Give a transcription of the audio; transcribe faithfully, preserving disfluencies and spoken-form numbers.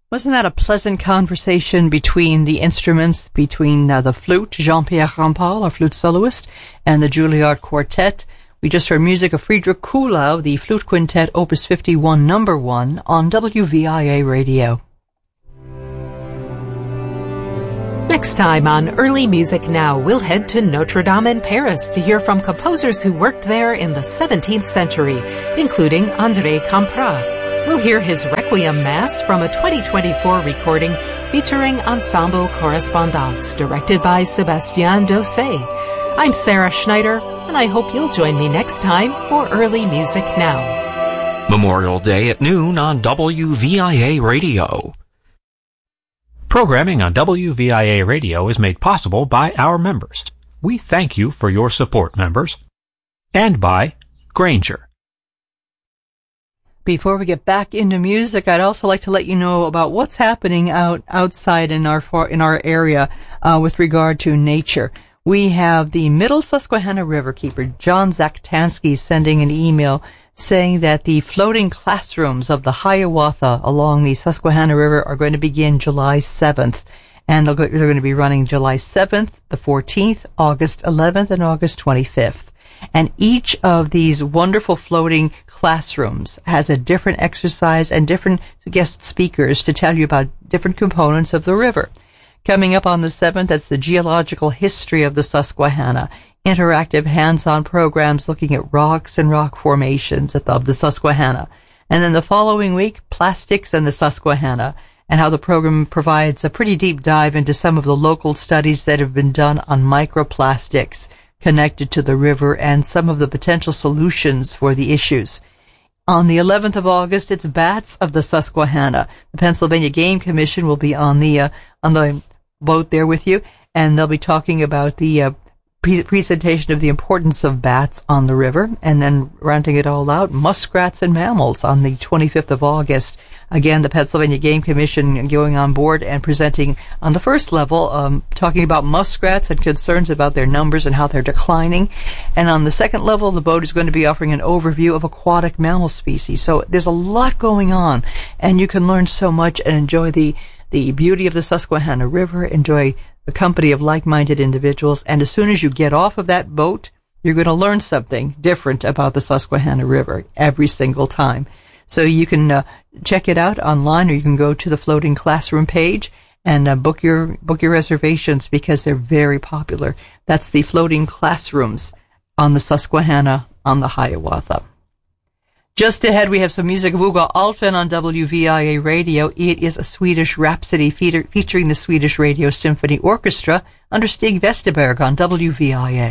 Wasn't that a pleasant conversation between the instruments, between uh, the flute, Jean-Pierre Rampal, our flute soloist, and the Juilliard Quartet? We just heard music of Friedrich Kuhlau, the Flute Quintet, Opus fifty-one, number one, on W V I A Radio. Next time on Early Music Now, we'll head to Notre Dame in Paris to hear from composers who worked there in the seventeenth century, including André Campra. We'll hear his Requiem Mass from a twenty twenty-four recording featuring Ensemble Correspondance, directed by Sébastien Dosset. I'm Sarah Schneider, and I hope you'll join me next time for Early Music Now. Memorial Day at noon on W V I A Radio. Programming on W V I A Radio is made possible by our members. We thank you for your support, members. And by Granger. Before we get back into music, I'd also like to let you know about what's happening out outside in our for, in our area uh, with regard to nature. We have the Middle Susquehanna Riverkeeper, John Zaktansky, sending an email saying that the floating classrooms of the Hiawatha along the Susquehanna River are going to begin July seventh. And they're going to be running July seventh, the fourteenth, August eleventh, and August twenty-fifth. And each of these wonderful floating classrooms has a different exercise and different guest speakers to tell you about different components of the river. Coming up on the seventh, that's the geological history of the Susquehanna. Interactive hands-on programs looking at rocks and rock formations of the Susquehanna. And then the following week, plastics and the Susquehanna, and how the program provides a pretty deep dive into some of the local studies that have been done on microplastics connected to the river and some of the potential solutions for the issues. On the eleventh of August, it's Bats of the Susquehanna. The Pennsylvania Game Commission will be on the uh, on the boat there with you, and they'll be talking about the uh, pre- presentation of the importance of bats on the river, and then rounding it all out, muskrats and mammals on the twenty-fifth of August. Again, the Pennsylvania Game Commission going on board and presenting on the first level, um, talking about muskrats and concerns about their numbers and how they're declining. And on the second level, the boat is going to be offering an overview of aquatic mammal species. So there's a lot going on, and you can learn so much and enjoy the, the beauty of the Susquehanna River, enjoy the company of like-minded individuals. And as soon as you get off of that boat, you're going to learn something different about the Susquehanna River every single time. So you can uh, check it out online, or you can go to the floating classroom page and uh, book your book your reservations because they're very popular. That's the floating classrooms on the Susquehanna on the Hiawatha. Just ahead, we have some music of Hugo Alfen on W V I A Radio. It is a Swedish Rhapsody feature, featuring the Swedish Radio Symphony Orchestra under Stig Westerberg on W V I A.